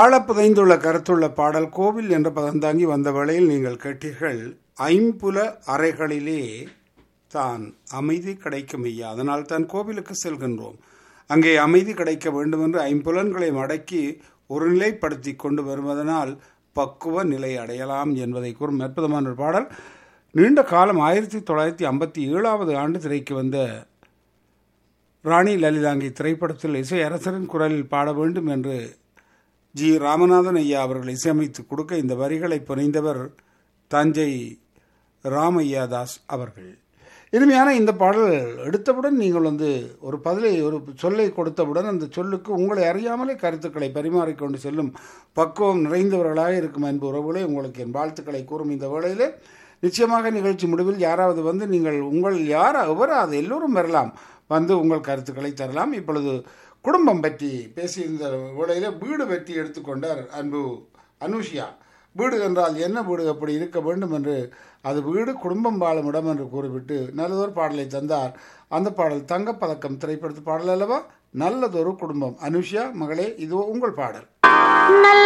ஆழ புதைந்துள்ள கருத்துள்ள பாடல் கோவில் என்ற பதந்தாங்கி வந்த வேளையில் நீங்கள் கேட்டீர்கள். ஐம்புல அறைகளிலே தான் அமைதி கிடைக்கும் ஐயா, அதனால் தான் கோவிலுக்கு செல்கின்றோம். அங்கே அமைதி கிடைக்க வேண்டும் என்று ஐம்புலன்களை அடக்கி ஒரு நிலைப்படுத்தி கொண்டு வருவதனால் பக்குவ நிலை அடையலாம் என்பதை கூறும் அற்புதமான ஒரு பாடல். நீண்ட காலம் 1957 ஆண்டு திரைக்கு வந்த ராணி லலிதாங்கி திரைப்படத்தில் இசை அரசரின் குரலில் பாட வேண்டும் என்று ஜி ராமநாதன் ஐயா அவர்கள் இசையமைத்து கொடுக்க இந்த வரிகளை புனைந்தவர் தஞ்சை ராமையா தாஸ் அவர்கள். இனிமையான இந்த பாடல் எடுத்தவுடன் நீங்கள் ஒரு பதிலை ஒரு சொல்லை கொடுத்தவுடன் அந்த சொல்லுக்கு உங்களை அறியாமலே கருத்துக்களை பரிமாறிக்கொண்டு செல்லும் பக்குவம் நிறைந்தவர்களாக இருக்கும் அன்பு உறவுகளே, உங்களுக்கு என் வாழ்த்துக்களை கூறும் இந்த வேளையிலே நிச்சயமாக நிகழ்ச்சி முடிவில் யாராவது நீங்கள் உங்கள் எவராது எல்லோரும் வரலாம், உங்கள் கருத்துக்களை தரலாம். இப்பொழுது குடும்பம் பற்றி பேசியிருந்த வேளையில் வீடு பற்றி எடுத்துக்கொண்டார் அன்பு அனுஷியா. வீடு என்றால் என்ன, வீடு அப்படி இருக்க வேண்டும் என்று, அது வீடு குடும்பம் வாழும் இடம் என்று கூறிவிட்டு நல்லதொரு பாடலை தந்தார். அந்த பாடல் தங்கப்பதக்கம் திரைப்படத்து பாடல் அல்லவா, நல்லதொரு குடும்பம். அனுஷியா மகளே, இது உங்கள் பாடல்.